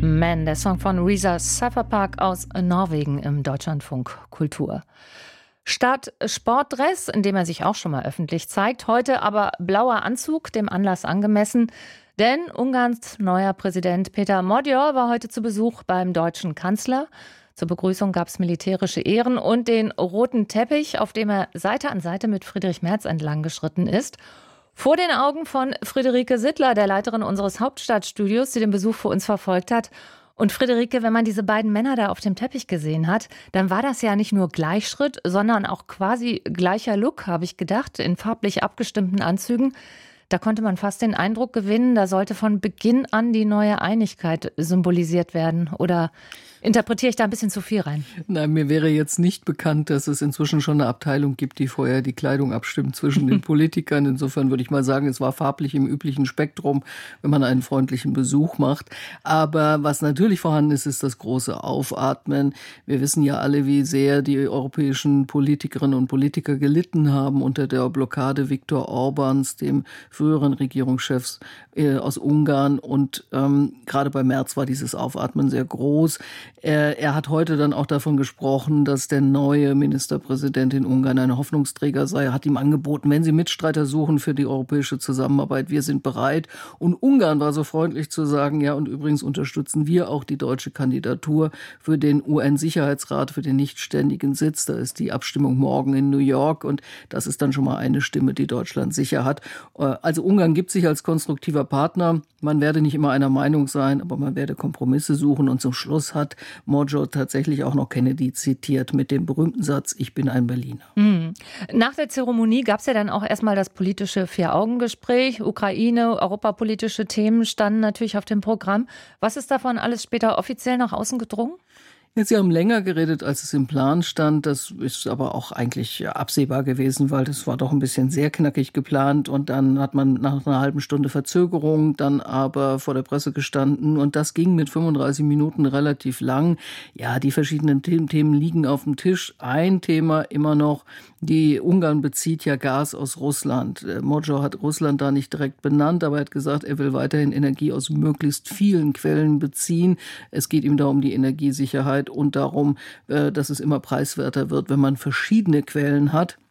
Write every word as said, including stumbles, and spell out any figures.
Man, der Song von Risa Cypherpark aus Norwegen im Deutschlandfunk Kultur. Statt Sportdress, in dem er sich auch schon mal öffentlich zeigt, heute aber blauer Anzug, dem Anlass angemessen. Denn Ungarns neuer Präsident Péter Magyar war heute zu Besuch beim deutschen Kanzler. Zur Begrüßung gab es militärische Ehren und den roten Teppich, auf dem er Seite an Seite mit Friedrich Merz entlang geschritten ist. Vor den Augen von Friederike Sittler, der Leiterin unseres Hauptstadtstudios, die den Besuch für uns verfolgt hat. Und Friederike, wenn man diese beiden Männer da auf dem Teppich gesehen hat, dann war das ja nicht nur Gleichschritt, sondern auch quasi gleicher Look, habe ich gedacht, in farblich abgestimmten Anzügen. Da konnte man fast den Eindruck gewinnen, da sollte von Beginn an die neue Einigkeit symbolisiert werden. Oder interpretiere ich da ein bisschen zu viel rein? Nein, mir wäre jetzt nicht bekannt, dass es inzwischen schon eine Abteilung gibt, die vorher die Kleidung abstimmt zwischen den Politikern. Insofern würde ich mal sagen, es war farblich im üblichen Spektrum, wenn man einen freundlichen Besuch macht. Aber was natürlich vorhanden ist, ist das große Aufatmen. Wir wissen ja alle, wie sehr die europäischen Politikerinnen und Politiker gelitten haben unter der Blockade Viktor Orbáns, dem früheren Regierungschefs äh, aus Ungarn. Und ähm, gerade bei Merz war dieses Aufatmen sehr groß. Er, er hat heute dann auch davon gesprochen, dass der neue Ministerpräsident in Ungarn ein Hoffnungsträger sei. Er hat ihm angeboten, wenn Sie Mitstreiter suchen für die europäische Zusammenarbeit, wir sind bereit. Und Ungarn war so freundlich zu sagen, ja, und übrigens unterstützen wir auch die deutsche Kandidatur für den U N-Sicherheitsrat, für den nichtständigen Sitz. Da ist die Abstimmung morgen in New York und das ist dann schon mal eine Stimme, die Deutschland sicher hat. Also Ungarn gibt sich als konstruktiver Partner. Man werde nicht immer einer Meinung sein, aber man werde Kompromisse suchen. Und zum Schluss hat Magyar tatsächlich auch noch Kennedy zitiert mit dem berühmten Satz, ich bin ein Berliner. Mhm. Nach der Zeremonie gab es ja dann auch erstmal das politische Vier-Augen-Gespräch. Ukraine, europapolitische Themen standen natürlich auf dem Programm. Was ist davon alles später offiziell nach außen gedrungen? Jetzt, Sie haben länger geredet, als es im Plan stand. Das ist aber auch eigentlich absehbar gewesen, weil das war doch ein bisschen sehr knackig geplant. Und dann hat man nach einer halben Stunde Verzögerung dann aber vor der Presse gestanden. Und das ging mit fünfunddreißig Minuten relativ lang. Ja, die verschiedenen Themen liegen auf dem Tisch. Ein Thema immer noch, die Ungarn bezieht ja Gas aus Russland. Magyar hat Russland da nicht direkt benannt, aber er hat gesagt, er will weiterhin Energie aus möglichst vielen Quellen beziehen. Es geht ihm da um die Energiesicherheit und darum, dass es immer preiswerter wird, wenn man verschiedene Quellen hat.